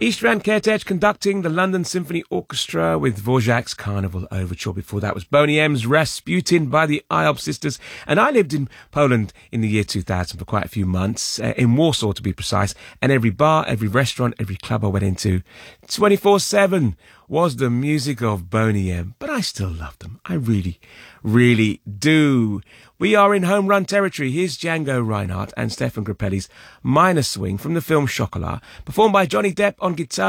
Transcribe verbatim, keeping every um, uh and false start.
István Kertész conducting the London Symphony Orchestra with Dvorak's Carnival Overture. Before that was Boney M's Rasputin by the Iop Sisters. And I lived in Poland in the year two thousand for quite a few months, uh, in Warsaw to be precise. And every bar, every restaurant, every club I went into, twenty-four seven was the music of Boney M. But I still love them. I really, really do. We are in home run territory. Here's Django Reinhardt and Stefan Grappelli's Minor Swing from the film Chocolat, performed by Johnny Depp on guitar.